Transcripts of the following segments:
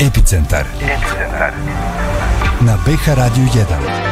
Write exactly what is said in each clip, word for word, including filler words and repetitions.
Epicentar. Epicentar. Na B H Radio jedan.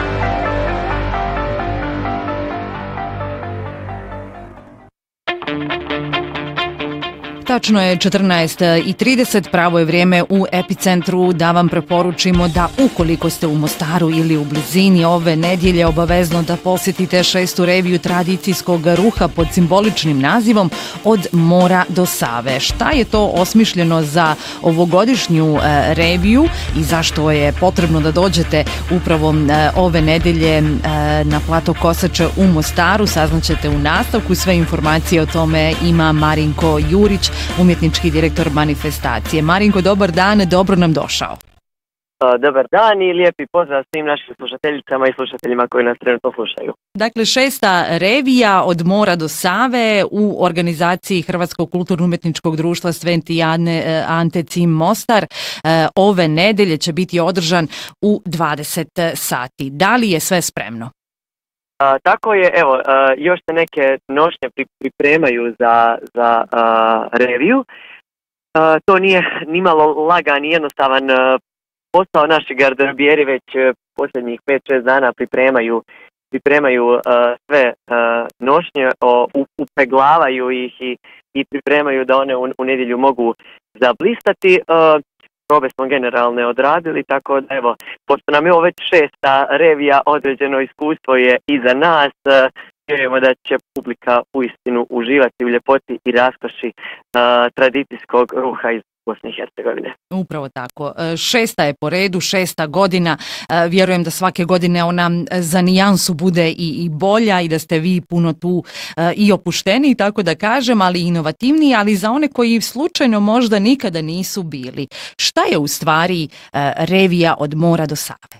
Tačno je četrnaest i trideset, pravo je vrijeme u Epicentru da vam preporučimo da ukoliko ste u Mostaru ili u blizini ove nedjelje obavezno da posjetite šestu reviju tradicijskog ruha pod simboličnim nazivom Od mora do Save. Šta je to osmišljeno za ovogodišnju e, reviju i zašto je potrebno da dođete upravo e, ove nedjelje e, na plato Kosače u Mostaru, saznaćete u nastavku. Sve informacije o tome ima Marinko Jurić, umjetnički direktor manifestacije. Marinko, dobar dan, dobro nam došao. Dobar dan i lijepi pozdrav svim našim slušateljicama i slušateljima koji nas trenutno slušaju. Dakle, šesta revija Od mora do Save u organizaciji Hrvatskog kulturno-umjetničkog društva Sveti Ante Cim Mostar ove nedelje će biti održan u dvadeset sati. Da li je sve spremno? A, tako je, evo, a, još se neke nošnje pripremaju za, za a, reviju. A, to nije nimalo lagan i jednostavan a, posao. Naši garderobijeri već a, posljednjih pet šest dana pripremaju, pripremaju a, sve a, nošnje, o, upeglavaju ih i, i pripremaju da one u, u nedjelju mogu zablistati. A, Probe smo generalne odradili, tako da evo, pošto nam je ovo već šesta revija, određeno iskustvo je iza nas, vjerujemo da će publika uistinu uživati u ljepoti i raskoši uh, tradicijskog ruha iz Bosne i Hercegovine. Upravo tako. Šesta je po redu, šesta godina. Vjerujem da svake godine ona za nijansu bude i, i bolja i da ste vi puno tu i opušteni, tako da kažem, ali inovativniji, ali za one koji slučajno možda nikada nisu bili. Šta je u stvari revija Od mora do Save?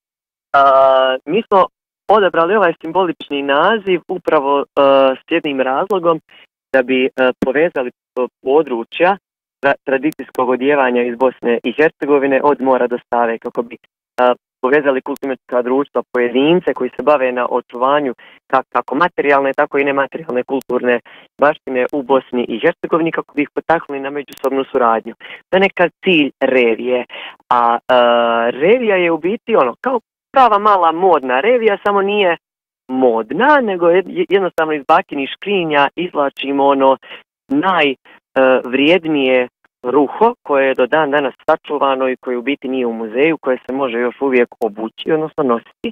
A, mi smo odabrali ovaj simbolični naziv upravo uh, s jednim razlogom da bi uh, povezali područja tradicijskog odjevanja iz Bosne i Hercegovine od mora do Save, kako bi uh, povezali kulturno-umjetnička društva, pojedince koji se bave na očuvanju kako materijalne, tako i nematerijalne kulturne baštine u Bosni i Hercegovini, kako bi ih potaknuli na međusobnu suradnju. To je nekad cilj revije, a uh, revija je u biti ono, kao prava mala modna revija, samo nije modna, nego jednostavno iz bakinih škrinja izvlačimo ono najvrijednije ruho koje je do dan danas sačuvano i koje u biti nije u muzeju, koje se može još uvijek obući, odnosno nositi.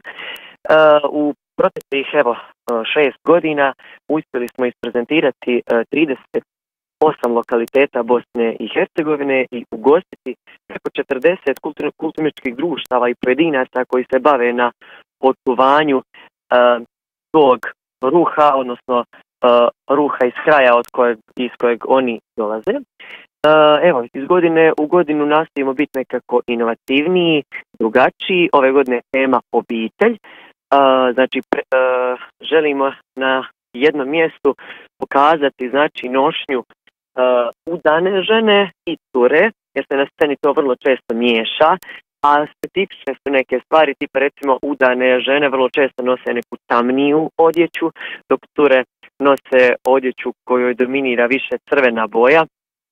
U proteklih evo šest godina uspjeli smo isprezentirati trideset osam lokaliteta Bosne i Hercegovine i ugostiti preko četrdeset kulturno-umjetničkih društava i pojedinaca koji se bave na očuvanju uh, tog ruha, odnosno uh, ruha iz kraja od kojeg, iz kojeg oni dolaze. Uh, evo, iz godine u godinu nastojimo biti nekako inovativniji, drugačiji. Ove godine je tema obitelj. Uh, znači, pre, uh, želimo na jednom mjestu pokazati znači nošnju Uh, udane žene i cure, jer se na sceni to vrlo često miješa, a specifične su neke stvari, tipa recimo udane žene vrlo često nose neku tamniju odjeću, dok cure nose odjeću kojoj dominira više crvena boja,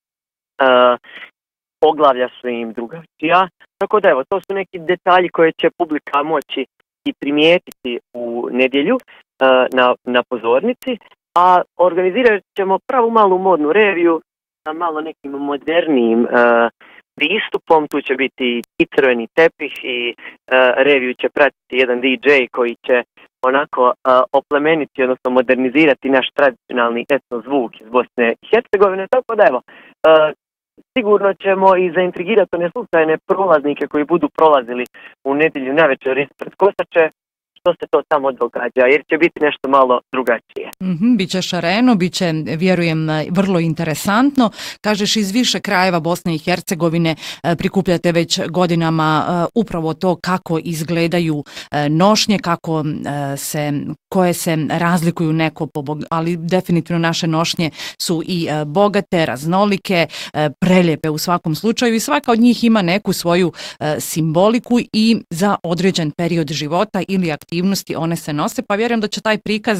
uh, oglavlja su im drugačija, tako da evo, to su neki detalji koje će publika moći i primijetiti u nedjelju uh, na, na pozornici. A organizirat ćemo pravu malu modnu reviju sa malo nekim modernijim uh, pristupom. Tu će biti i crveni tepih i uh, reviju će pratiti jedan D J koji će onako uh, oplemeniti, odnosno modernizirati naš tradicionalni etno zvuk iz Bosne i Hercegovine. Tako da evo, uh, sigurno ćemo i zaintrigirati one slučajne prolaznike koji budu prolazili u nedjelju navečer ispred Kosače, što se to tamo događa, jer će biti nešto malo drugačije. Mm-hmm, biće šareno, biće, vjerujem, vrlo interesantno. Kažeš, iz više krajeva Bosne i Hercegovine prikupljate već godinama upravo to kako izgledaju nošnje, kako se, koje se razlikuju neko po bog, ali definitivno naše nošnje su i bogate, raznolike, prelijepe u svakom slučaju i svaka od njih ima neku svoju simboliku i za određen period života ili aktivnosti one se nose, pa vjerujem da će taj prikaz